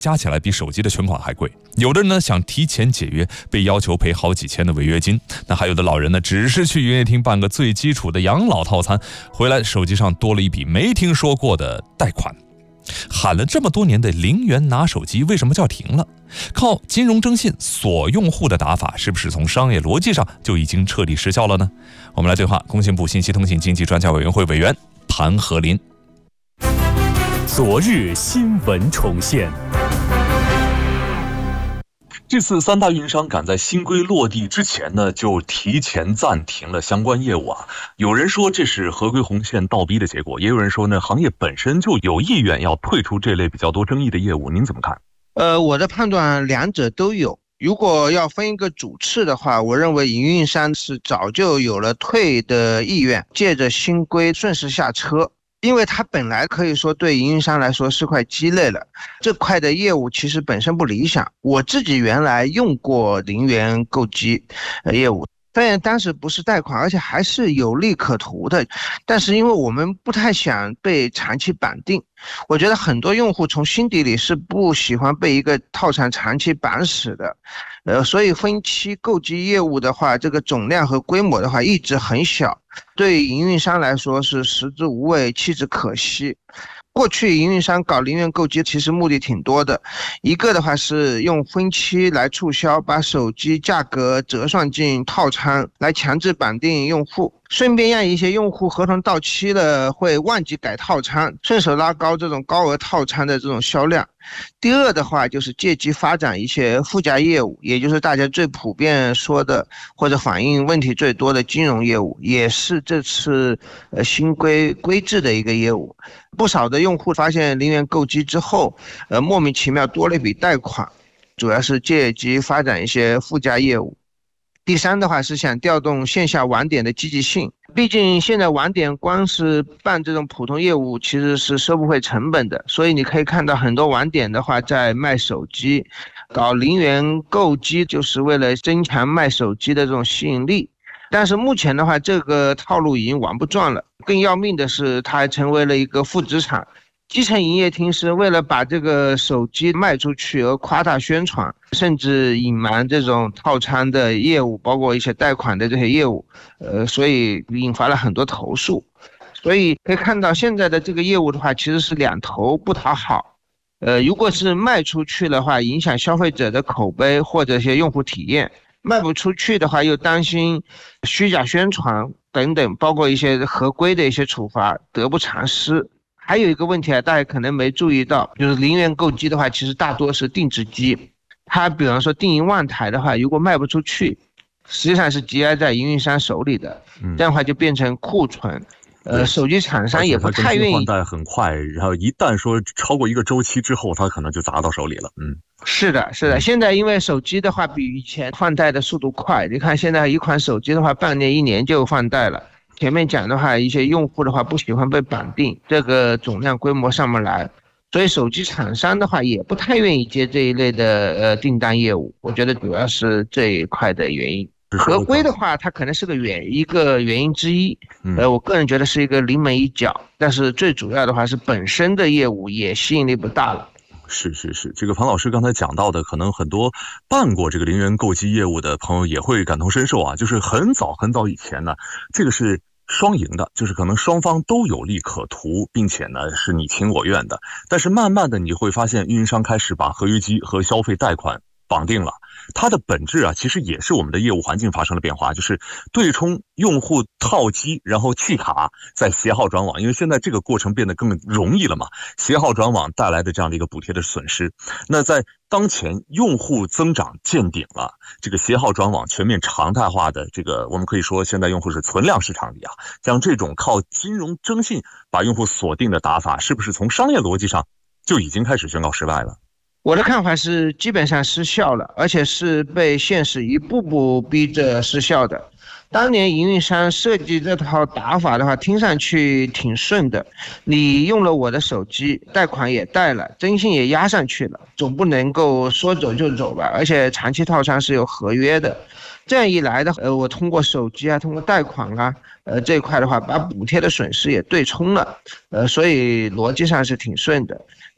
加起来比手机的全款还贵。有的人呢想提前解约，被要求赔好几千的违约金。那还有的老人呢，只是去营业厅办个最基础的养老套餐，回来手机上多了一笔没听说过的贷款。喊了这么多年的零元拿手机，为什么叫停了？靠金融征信锁用户的打法，是不是从商业逻辑上就已经彻底失效了呢？我们来对话工信部信息通信经济专家委员会委员谭和林。 昨日新闻重现。 这次三大运营商赶在新规落地之前呢，就提前暂停了相关业务啊。有人说这是合规红线倒逼的结果，也有人说呢，行业本身就有意愿要退出这类比较多争议的业务。您怎么看？ 我的判断两者都有。如果要分一个主次的话，我认为营运商是早就有了退的意愿，借着新规顺势下车。因为它本来可以说对营运商来说是块鸡肋了，这块的业务其实本身不理想。我自己原来用过零元购机业务，虽然当时不是贷款，而且还是有利可图的，但是因为我们不太想被长期绑定，我觉得很多用户从心底里是不喜欢被一个套餐长期绑死的。所以分期购机业务的话，这个总量和规模的话一直很小，对营运商来说是食之无味，弃之可惜。过去营运商搞零元购机其实目的挺多的，一个的话是用分期来促销，把手机价格折算进套餐来强制绑定用户，顺便让一些用户合同到期了会忘记改套餐，顺手拉高这种高额套餐的这种销量。第二的话就是借机发展一些附加业务，也就是大家最普遍说的或者反映问题最多的金融业务，也是这次新规规制的一个业务。不少的用户发现零元购机之后，莫名其妙多了一笔贷款，主要是借机发展一些附加业务。第三的话是想调动线下网点的积极性，毕竟现在网点光是办这种普通业务其实是收不回成本的，所以你可以看到很多网点的话在卖手机，搞零元购机就是为了增强卖手机的这种吸引力。但是目前的话，这个套路已经玩不转了，更要命的是它还成为了一个负资产。基层营业厅是为了把这个手机卖出去而夸大宣传，甚至隐瞒这种套餐的业务，包括一些贷款的这些业务，所以引发了很多投诉。所以可以看到现在的这个业务的话，其实是两头不讨好。如果是卖出去的话，影响消费者的口碑或者一些用户体验；卖不出去的话，又担心虚假宣传等等，包括一些合规的一些处罚得不偿失。还有一个问题啊，大家可能没注意到，就是零元购机的话，其实大多是定制机。它比方说定1万台的话，如果卖不出去，实际上是积压在营运商手里的，这样的话就变成库存。手机厂商也不太愿意换代很快，然后一旦说超过一个周期之后，它可能就砸到手里了。 是的。现在因为手机的话比以前换代的速度快，你看现在一款手机的话，半年1年就换代了。前面讲的话，一些用户的话不喜欢被绑定，这个总量规模上不来，所以手机厂商的话也不太愿意接这一类的订单业务。我觉得主要是这一块的原因。合规的话，它可能是一个原因之一，我个人觉得是一个临门一脚，但是最主要的话是本身的业务也吸引力不大了。 是，这个庞老师刚才讲到的，可能很多办过这个零元购机业务的朋友也会感同身受啊，就是很早以前呢，这个是双赢的，就是可能双方都有利可图，并且呢是你情我愿的。但是慢慢的你会发现，运营商开始把合约机和消费贷款绑定了，它的本质啊，其实也是我们的业务环境发生了变化，就是对冲用户套机，然后弃卡，再携号转网，因为现在这个过程变得更容易了嘛，携号转网带来的这样的一个补贴的损失。那在当前用户增长见顶了，这个携号转网全面常态化的这个，我们可以说现在用户是存量市场里啊，像这种靠金融征信把用户锁定的打法，是不是从商业逻辑上就已经开始宣告失败了？ 我的看法是基本上失效了，而且是被现实一步步逼着失效的。当年营运商设计这套打法的话，听上去挺顺的，你用了我的手机，贷款也贷了，征信也压上去了，总不能够说走就走吧，而且长期套餐是有合约的。这样一来的，我通过手机啊，通过贷款啊，这一块的话，把补贴的损失也对冲了，所以逻辑上是挺顺的。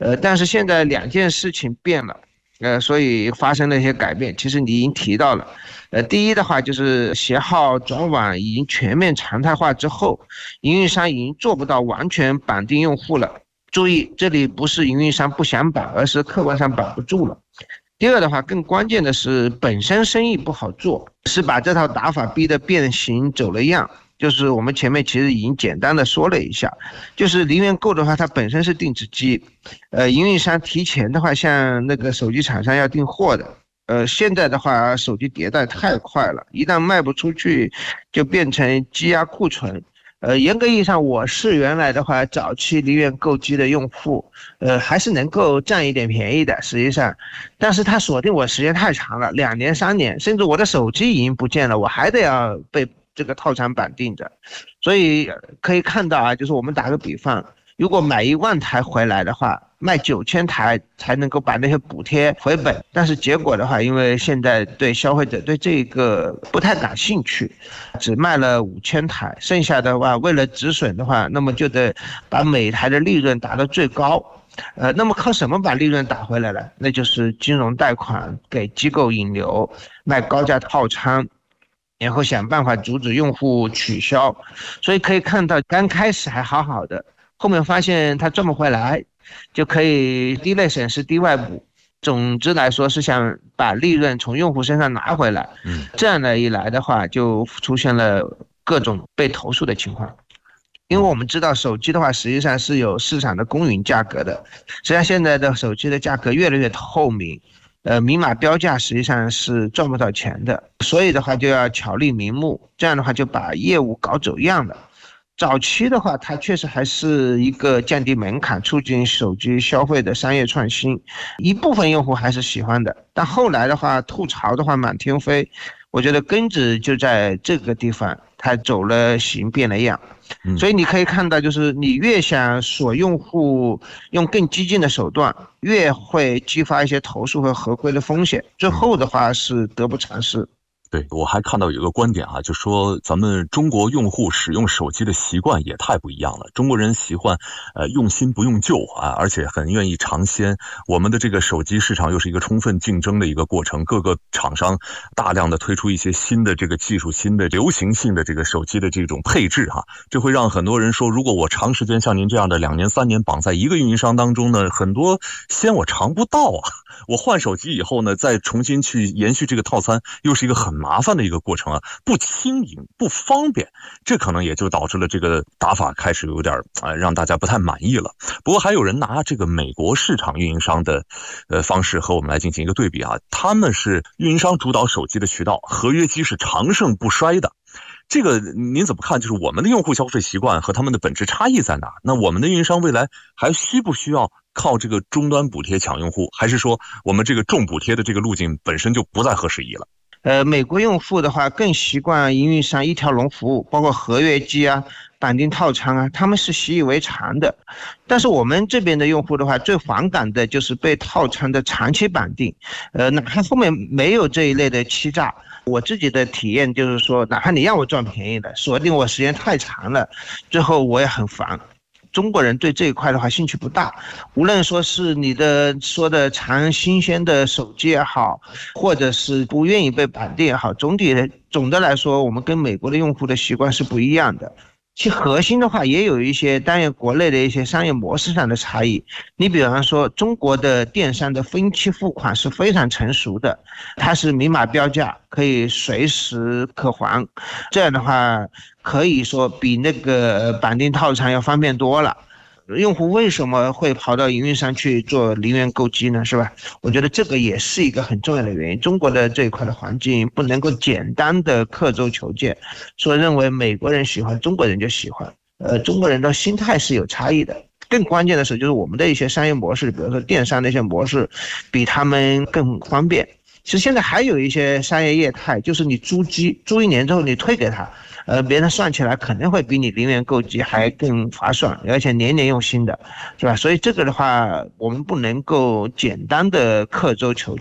但是现在两件事情变了。所以发生了一些改变，其实你已经提到了。第一的话就是携号转网已经全面常态化之后，营运商已经做不到完全绑定用户了。注意，这里不是营运商不想绑，而是客观上绑不住了。第二的话，更关键的是本身生意不好做，是把这套打法逼得变形走了样。就是我们前面其实已经简单的说了一下，就是零元购的话，它本身是定制机，营运商提前的话，像那个手机厂商要订货的，现在的话手机迭代太快了，一旦卖不出去，就变成积压库存。严格意义上，我是原来的话早期零元购机的用户，还是能够占一点便宜的，实际上，但是它锁定我时间太长了，2年3年，甚至我的手机已经不见了，我还得要被这个套餐绑定着。所以可以看到啊，就是我们打个比方，如果买1万台回来的话，卖9000台才能够把那些补贴回本，但是结果的话，因为现在对消费者对这个不太感兴趣，只卖了5000台，剩下的话为了止损的话，那么就得把每台的利润打到最高。那么靠什么把利润打回来了？那就是金融贷款给机构引流，卖高价套餐，然后想办法阻止用户取消。所以可以看到，刚开始还好好的，后面发现他赚不回来，就可以低类省时低外补。总之来说是想把利润从用户身上拿回来。这样的一来的话，就出现了各种被投诉的情况。因为我们知道手机的话实际上是有市场的公允价格的，实际上现在的手机的价格越来越透明，明码标价实际上是赚不到钱的，所以的话就要巧立名目，这样的话就把业务搞走样了。早期的话它确实还是一个降低门槛促进手机消费的商业创新，一部分用户还是喜欢的，但后来的话吐槽的话满天飞，我觉得根子就在这个地方，它走了形变了样。所以你可以看到，就是你越想锁用户，用更激进的手段，越会激发一些投诉和合规的风险，最后的话是得不偿失。 对，我还看到有一个观点啊，就说咱们中国用户使用手机的习惯也太不一样了。中国人习惯用新不用旧啊，而且很愿意尝鲜。我们的这个手机市场又是一个充分竞争的一个过程，各个厂商大量的推出一些新的这个技术、新的流行性的这个手机的这种配置哈，这会让很多人说，如果我长时间像您这样的2年3年绑在一个运营商当中呢，很多鲜我尝不到啊。我换手机以后呢，再重新去延续这个套餐，又是一个很麻烦的一个过程啊，不轻盈不方便，这可能也就导致了这个打法开始有点让大家不太满意了。不过还有人拿这个美国市场运营商的方式和我们来进行一个对比啊，他们是运营商主导手机的渠道，合约机是长盛不衰的。这个您怎么看？就是我们的用户消费习惯和他们的本质差异在哪？那我们的运营商未来还需不需要靠这个终端补贴抢用户，还是说我们这个重补贴的这个路径本身就不再合时宜了？ 美国用户的话更习惯营运商一条龙服务，包括合约机啊、绑定套餐啊，他们是习以为常的。但是我们这边的用户的话，最反感的就是被套餐的长期绑定，哪怕后面没有这一类的欺诈。我自己的体验就是说，哪怕你让我赚便宜的，锁定我时间太长了，最后我也很烦。中国人对这一块的话兴趣不大，无论说是你的说的尝新鲜的手机也好，或者是不愿意被绑定也好，总的来说，我们跟美国的用户的习惯是不一样的。其核心的话也有一些当然国内的一些商业模式上的差异。你比方说中国的电商的分期付款是非常成熟的，它是明码标价，可以随时可还，这样的话可以说比那个绑定套餐要方便多了。用户为什么会跑到营运商去做零元购机呢？是吧？我觉得这个也是一个很重要的原因。中国的这一块的环境不能够简单的刻舟求剑，说认为美国人喜欢中国人就喜欢，中国人的心态是有差异的。更关键的是，就是我们的一些商业模式，比如说电商的一些模式，比他们更方便。其实现在还有一些商业业态，就是你租机，租1年之后你退给他，别人算起来可能会比你零元购机还更划算，而且年年用新的，是吧？所以这个的话，我们不能够简单的刻舟求剑。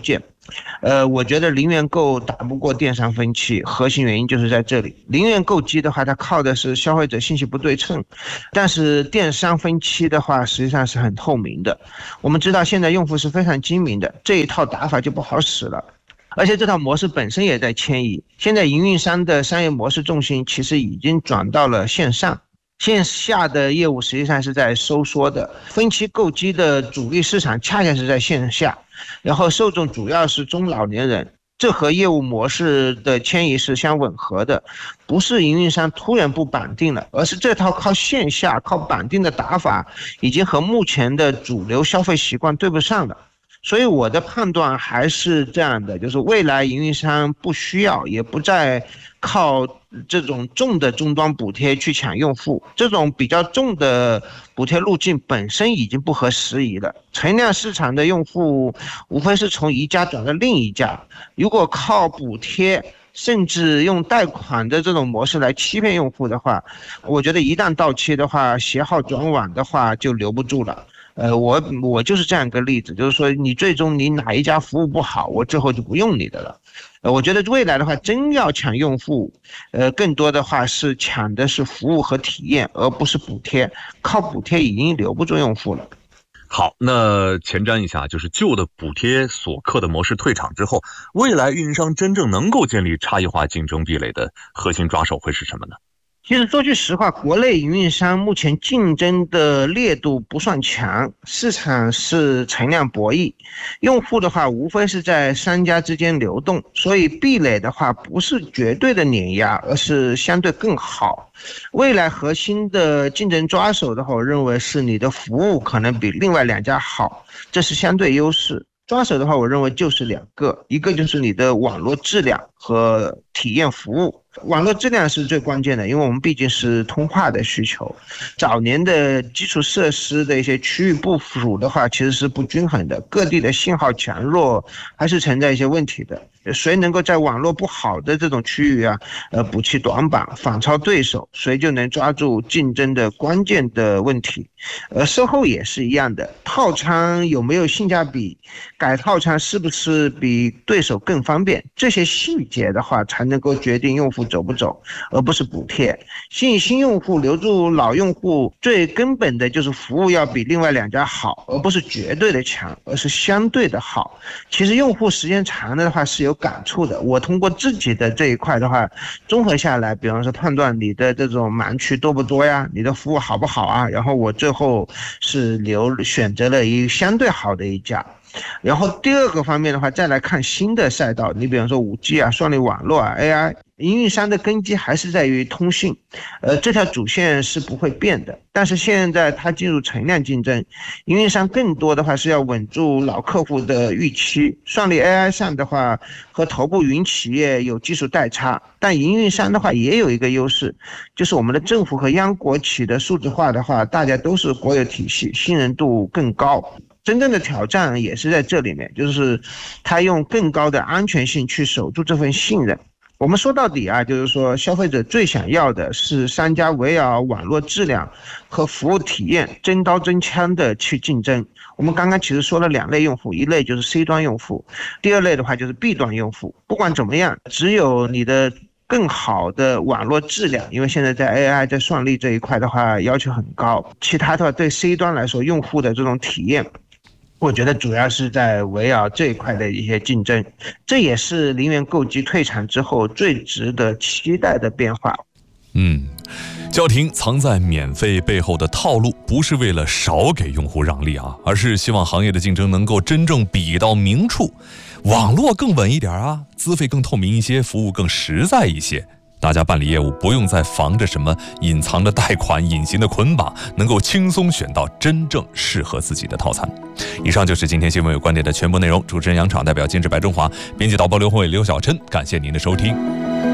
我觉得零元购打不过电商分期，核心原因就是在这里。零元购机的话，它靠的是消费者信息不对称，但是电商分期的话，实际上是很透明的。我们知道现在用户是非常精明的，这一套打法就不好使了。而且这套模式本身也在迁移，现在营运商的商业模式重心其实已经转到了线上。线下的业务实际上是在收缩的，分期购机的主力市场恰恰是在线下，然后受众主要是中老年人，这和业务模式的迁移是相吻合的，不是营运商突然不绑定了，而是这套靠线下靠绑定的打法已经和目前的主流消费习惯对不上了。所以我的判断还是这样的，就是未来营运商不需要也不再靠这种重的终端补贴去抢用户，这种比较重的补贴路径本身已经不合时宜了。存量市场的用户无非是从一家转到另一家，如果靠补贴甚至用贷款的这种模式来欺骗用户的话，我觉得一旦到期的话，携号转网的话就留不住了。我就是这样一个例子，就是说你最终你哪一家服务不好，我之后就不用你的了。我觉得未来的话，真要抢用户，更多的话是抢的是服务和体验，而不是补贴。靠补贴已经留不住用户了。 好，那前瞻一下，就是旧的补贴锁客的模式退场之后，未来运营商真正能够建立差异化竞争壁垒的核心抓手会是什么呢？ 其实说句实话，国内营运商目前竞争的烈度不算强，市场是存量博弈，用户的话无非是在商家之间流动，所以壁垒的话不是绝对的碾压，而是相对更好。未来核心的竞争抓手的话，我认为是你的服务可能比另外两家好，这是相对优势。抓手的话，我认为就是两个，一个就是你的网络质量和体验服务。网络质量是最关键的，因为我们毕竟是通话的需求。早年的基础设施的一些区域部署的话，其实是不均衡的，各地的信号强弱还是存在一些问题的。谁能够在网络不好的这种区域啊，补齐短板，反超对手，谁就能抓住竞争的关键的问题。售后也是一样的，套餐有没有性价比，改套餐是不是比对手更方便，这些细节的话才能够决定用户走不走，而不是补贴。吸引新用户，留住老用户，最根本的就是服务要比另外两家好，而不是绝对的强，而是相对的好。其实用户时间长的话是有感触的，我通过自己的这一块的话，综合下来，比方说判断你的这种盲区多不多呀，你的服务好不好啊，然后我最后是选择了一相对好的一家。然后第二个方面的话，再来看新的赛道，你比方说 5G 啊、算力网络啊、AI， 营运商的根基还是在于通信，这条主线是不会变的。但是现在它进入存量竞争，营运商更多的话是要稳住老客户的预期。算力 AI 上的话，和头部云企业有技术代差，但营运商的话也有一个优势，就是我们的政府和央国企的数字化的话，大家都是国有体系，信任度更高。真正的挑战也是在这里面，就是他用更高的安全性去守住这份信任。我们说到底啊，就是说消费者最想要的是商家围绕网络质量和服务体验真刀真枪的去竞争。我们刚刚其实说了两类用户，一类就是 C 端用户，第二类的话就是 B 端用户。不管怎么样，只有你的更好的网络质量，因为现在在 AI 在算力这一块的话要求很高，其他的话对 C 端来说用户的这种体验，我觉得主要是在围绕这一块的一些竞争，这也是零元购机退场之后最值得期待的变化。 叫停藏在免费背后的套路，不是为了少给用户让利啊，而是希望行业的竞争能够真正比到明处，网络更稳一点啊，资费更透明一些，服务更实在一些。大家办理业务不用再防着什么隐藏的贷款、隐形的捆绑，能够轻松选到真正适合自己的套餐。以上就是今天新闻有观点的全部内容，主持人杨昶代表监制白中华，编辑导播刘宏伟、刘小琛，感谢您的收听。